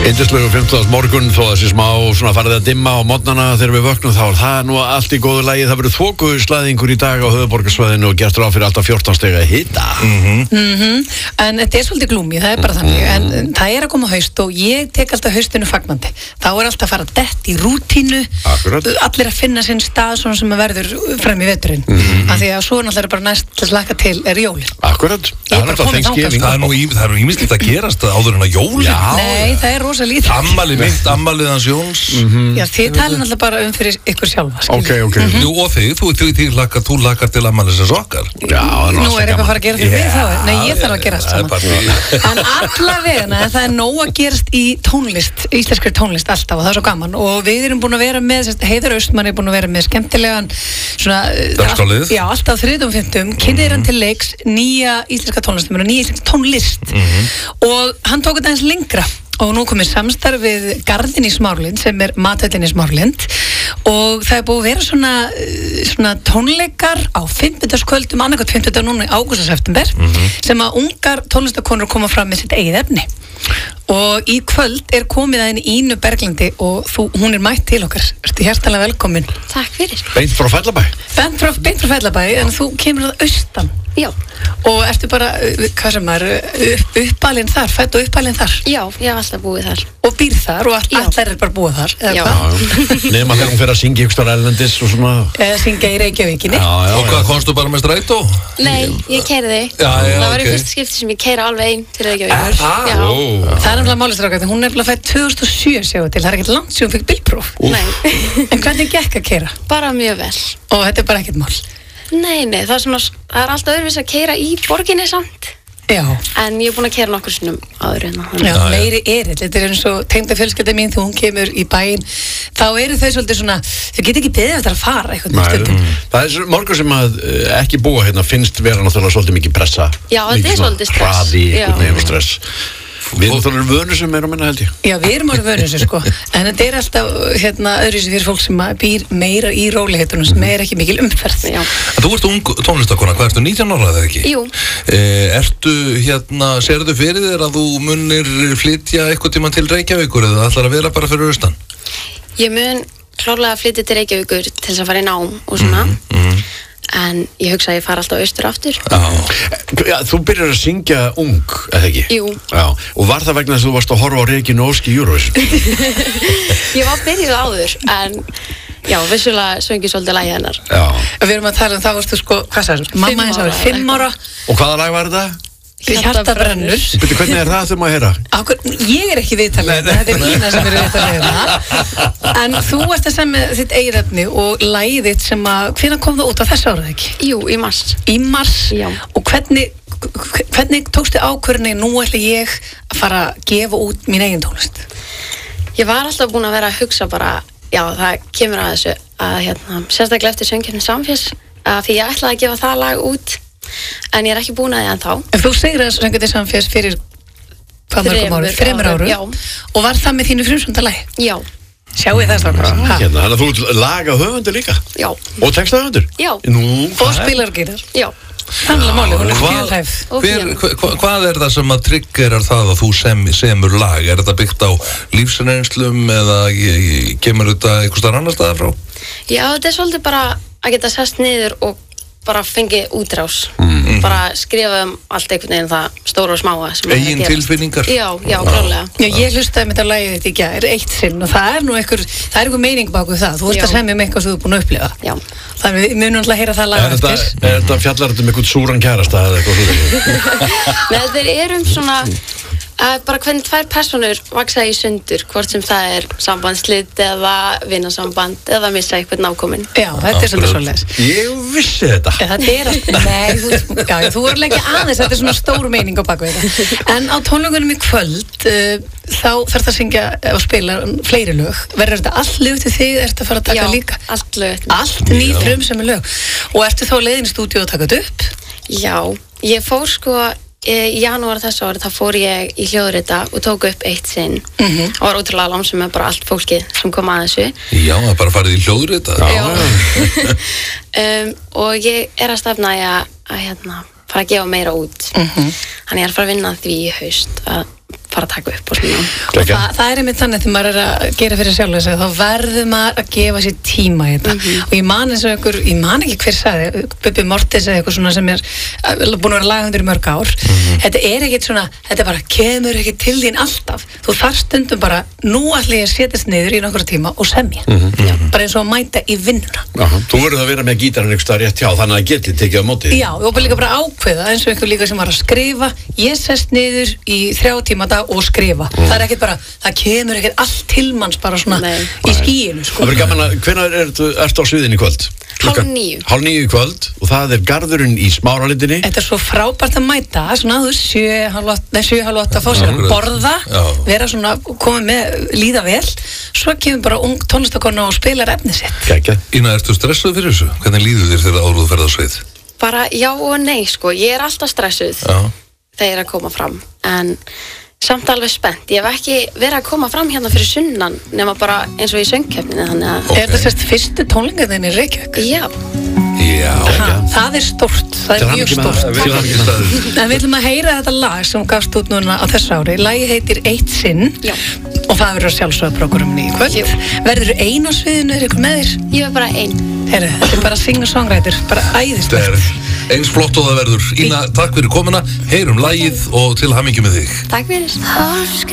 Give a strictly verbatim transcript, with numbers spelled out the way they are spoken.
Yndislegu fimmtudags morgun þó að þessi smá svona farið að dimma á morgnana þegar við vöknum þá er það nú allt í góðu lagi. Það verður þokuslæðingur í dag á höfuðborgarsvæðinu og gert ráð fyrir alltaf fjórtán stiga hita. Mhm. Mhm. En þetta er svolítið glúmi, það er bara þannig. En það er að koma haust og ég tek alltaf haustinu fagnandi. Þá er alltaf að fara dett í rútínu. Akkurat. Allir að finna sinn stað svona sem að verður fram í veturinn. Mhm. Af því að svo náttúrulega bara næst til að slaka til er jólin. Akkurat. Ég er bara komin þangað, sko. Það er nú í- það er nú ýmislegt að gerast áður en að jólin. Nei, það er rosa lítið. Ammali mitt, ammalið hans Jóns. Já, þið tala náttúrulega bara um fyrir ykkur sjálfa, skilur. Ok, ok. Jú, og þig, þú, þú, þú, lakar, þú lakar til ammalisins okkar. Já, það er Nú alltaf er eitthvað að gaman. fara að gera fyrir mig þá. Nei, ég þarf að gera allt Það er saman. bara því. En allavega, það er nóg að gerast í tónlist, íslenskri tónlist alltaf og það er svo gaman og við erum búin að vera með, sérst, Heiður Austmann er búin að vera með skemmtilegan svona, Dagskrárlið. já, alltaf þriðjudaginn og fimmtudaginn, kynnir hann til leiks nýja íslenska tónlist, nýja íslenska tónlist og hann tók þetta eins lengra og nú komið samstarf við Garðin í Smáralind sem er Mathöllin í Smáralind og það er búið að vera svona, eh, svona tónleikar á fimmtudagskvöldum, annarkvæmt fimmtudag núna í ágúst og september sem að ungar tónlistakonur koma fram með sitt eigið efni og í kvöld er komið að henni Ínu Berglindi og þú, hún er mætt til okkar. Ertu hjertanlega velkomin. Takk fyrir. Beint frá Fellabæ. Beint frá, beint frá Fellabæ, en þú kemur að austan Já, og ertu bara, uh, hvað sem er, upp, uppalinn þar, fædd og uppalinn þar já, ég hef alltaf búið þar. og býr þar og all, Já. allar er bara búið þar, eða Já. hvað? Nefn að þegar hún fer að syngja ykkur stára erlendis og svona. Eða syngja í Reykjavíkinni. já, Og hvað, komstu bara með strætó? Nei, ég keiriði. Já, já, Það var í ok. fyrsta skipti sem ég keira alveg einn til Reykjavíkur. Er það? Já. Ó. Það er nefnilega málistrákandi, hún er nefnilega fædd tvö þúsund og sjö sjáu til, það er ekkert langt sem hún fikk bílpróf. Nei, En hvernig gekk að keira? bara mjög vel. Og þetta er bara ekkert mál. Nei, nei, það er svona, það er alltaf öðruvísi að keira í borginni samt. Já, En ég er búin að keira nokkur sinnum áður en það. já, já. meiri erill, þetta er eins og tengda fjölskylda mín þegar hún kemur í bæinn, þá eru þau svolítið svona, þau get ekki beðið eftir að fara eitthvað Nei, stundum. það er morgun sem að uh, ekki búa hérna finnst vera náttúrulega svolítið mikið pressa. Já, þetta Mikið er svona svolítið stress. hraði, Já. einhvern veginn og stress. Við erum þóttur vönur sem er á minna held ég. Já, við erum alveg vönum þessu sko, en þetta er alltaf hérna öðruvísi fyrir fólk sem að býr meira í rólegheitunum sem er ekki mikil umferð. Já. En þú ert ung tónlistakona, hvað ertu, nítján ára eða ekki? Jú. Eh, ertu hérna, serðu fyrir þér að þú munir flytja eitthvað tíma til Reykjavíkur eða ætlar að vera bara fyrir austan? Ég mun klárlega að flytja til Reykjavíkur til þess að fara í nám og svona. En ég hugsa að ég fara alltaf austur aftur. Já, þú byrjar að syngja ung, eða ekki? Jú. Já, og var það vegna þess að þú varst að horfa á Regínu Ósk í Eurovision? Ég var byrjuð áður, en já, vissulega söng ég svolítið lagi hennar. Já. Við erum að tala um, þá varstu sko, hvað sagði, mamma eins ára, ára, fimm ára, Og hvaða lag var þetta? hjarta brennur. Byrju, hvernig er það þegar maður heyra? Ákveð, ég er ekki viðtalið, þetta er Ína sem er viðtalið það. En þú varst að semja þitt eigið efni og lagið þitt sem að, hvenær kom það út á þessu árið ekki? Jú, í mars. Í mars. Já. Og hvernig, hvernig tókstu ákvörðinni, nú ætla ég að fara að gefa út mín eigin tónlist? Ég var alltaf búin að vera að hugsa bara, já, það kemur að þessu að hérna, sérstaklega eftir söngkeppni Samfés, að því ég ætlaði að gefa það lag út, en ég er ekki búin að því ennþá. En þú segir að söngandi Samfés fyrir hvað mörgum árum? Þremur Þremur árum, árum. já. Og var það með þínu frumsvöndalagi? Já, Sjáu það strákar? Ha? Hérna, þannig að þú ert laga höfundur líka? já, Og textahöfundur? Já. Nú, Og spilargítar. já. Þannig að máli, hún er Hvað, fjölhæf. Og hver, píanó. hva, hva, hvað er það sem að triggerar það að þú sem, semur lag? Er þetta byggt á lífsreynslum eða ég, ég, kemur þetta einhvers staðar annar staðar frá? Já, þetta er svolítið bara að geta sest niður og bara fengi útrás. Bara skrifa um allt einhvern veginn það stóra og smáa sem er að Eigin gerast. tilfinningar? Já, já, klálega. Já, ég hlustaði með þetta lagið þetta í gær, eitt sinn og það er nú einhver, það er einhver meining baku það, þú ert Já. að semja um eitthvað sem þú er búin að upplifa. Já. Þannig við munum alltaf að heyra það er lag þetta, eftir. er þetta fjallar þetta um einhvern súran kærasta eða eitthvað svona? Nei, þeir eru um svona að bara hvernig tvær personur vaksa í sundur, hvort sem það er sambandslit eða vinasamband eða missa eitthvað nákominn. Já, þetta er svolítið svoleiðis. Ég vissi þetta. Ja, þetta er alltaf, nei, þú, já, þú voru ekki aðeins, þetta er svona stóru meining á baku þetta. En á tónleikunum í kvöld, uh, þá þarf það að syngja og spila fleiri lög. Verður þetta allt lög til þig, ertu að fara að taka Já, líka? allt lög. Allt ný frum sem er lög. Og ertu þá leiðin í stúdíu að taka þetta upp? Já, ég fór sko í janúar þessu ári, þá fór ég í hljóðrita og tók upp eitt sinn Mhm. og var ótrúlega lánsum með bara allt fólkið sem kom að þessu. Já, það er bara farið í hljóðrita. Já. um, og ég er að stefna að, að hérna, fara að gefa meira út. Mhm. Þannig ég er að fara að vinna að því í haust að fara að taka upp og svona. Og það, það er einmitt þannig þegar maður er að gera fyrir sjálf þess að þá verður maður að gefa sér tíma í þetta Mhm. og ég man eins og einhver, ég man ekki hver sagði Bubbi Mortis eða eitthvað svona sem er uh, búin að vera lagandur í mörg ár þetta er ekkit svona, þetta bara kemur ekki til þín alltaf, þú þarf stundum bara nú ætla ég að setjast niður í nokkra tíma og semja, Já, bara eins og að mæta í vinnuna. Aha. Þú verður að vera með gítarinn einhvers staðar rétt hjá þannig að geti tekið á móti. Já, og bara líka bara ákveða eins og einhver líka sem var að skrifa ég sest niður í þrjá tíma á dag og skrifa, það er ekkit bara það kemur ekkit allt til manns bara svona Nei. í skíinu sko. Það verður gaman að, hvenær ertu, ertu á sviðin í kvöld? Hálf níu. Hálf níu í kvöld og það er garðurinn í Smáralindinni. Þetta er svo frábært að mæta svona þú veist, sjö, hálf átta, nei, sjö, hálf átta að fá sér að Akkurat. borða Já. vera svona, koma með, líða vel svo kemur bara ung tónlistakona og spilar efni sitt. Gækja. Ína, ertu stressuð fyrir þessu? Hvernig líður þér þegar áður þú ferð á svið? Bara já og nei, sko. Ég er alltaf stressuð Já. þegar ég er að koma fram. En samt alveg spennt. Ég hef ekki verið að koma fram hérna fyrir sunnan nema bara eins og í söngkeppninni, þannig að... Ok. Er þetta sérst fyrstu tónlingarðin í Reykjavík? Já, Já. Ha, það er stórt, það er Til mjög hamingju með stórt. það. Til hamingju staður. En við ætlum að heyra þetta lag sem gafst út núna á þessu ári. Lagið heitir Eitt sinn Já. og það verður að sjálfsögða prógraminu í kvöld. Jú. Verður þú ein á sviðinu, er ykkur með þér? ég er bara einn. Heyrðu, þetta er bara singer-songwriter, bara Þetta æðislegt. er eins flott og það verður. Ína, takk fyrir komuna, heyrum lagið og til hamingju með þig. Takk fyrir.